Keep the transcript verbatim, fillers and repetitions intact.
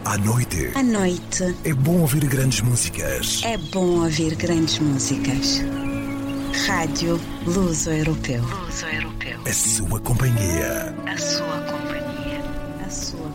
À noite. À noite. É bom ouvir grandes músicas. É bom ouvir grandes músicas. Rádio Luso-Europeu. Luso-Europeu. A sua companhia. A sua companhia.